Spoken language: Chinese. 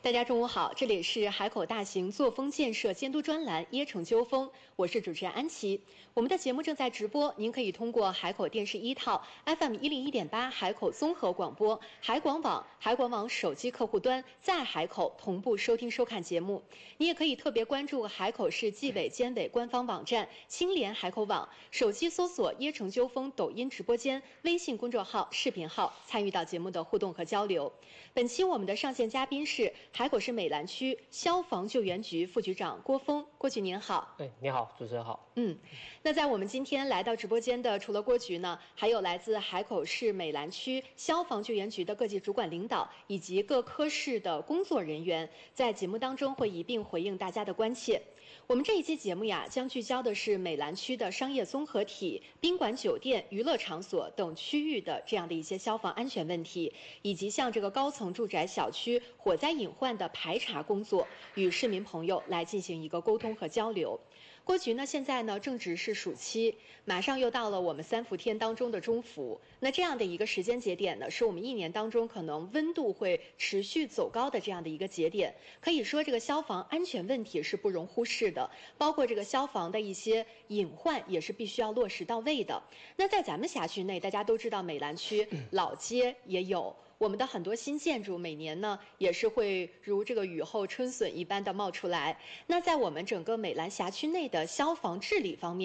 大家中午好，这里是海口大型作风建设监督专栏《椰城纠风》，我是主持人安琪。我们的节目正在直播，您可以通过海口电视一套 FM 101.8海口综合广播、海广网、海广网手机客户端在海口同步收听收看节目。你也可以特别关注海口市纪委监委官方网站青联海口网，手机搜索椰城纠风抖音直播间、微信公众号、视频号，参与到节目的互动和交流。本期我们的上线嘉宾是海口市美兰区消防救援局副局长郭峰，郭局您好。 你好，主持人好。 那在我们今天来到直播间的，除了郭局呢，还有来自海口市美兰区消防救援局的各级主管领导以及各科室的工作人员，在节目当中会一并回应大家的关切。我们这一期节目呀，将聚焦的是美兰区的商业综合体、宾馆、酒店、娱乐场所等区域的这样的一些消防安全问题，以及像这个高层住宅小区火灾隐患的排查工作，与市民朋友来进行一个沟通和交流。郭局呢，现在呢正值是暑期，马上又到了我们3伏天当中的中伏。那这样的一个时间节点呢，是我们一年当中可能温度会持续走高的这样的一个节点。可以说，这个消防安全问题是不容忽视的，包括这个消防的一些隐患也是必须要落实到位的。那在咱们辖区内，大家都知道美兰区老街也有。我们的很多新建筑每年呢也是会如这个雨后春笋一般的冒出来。那在我们整个美兰辖区内的消防治理方面，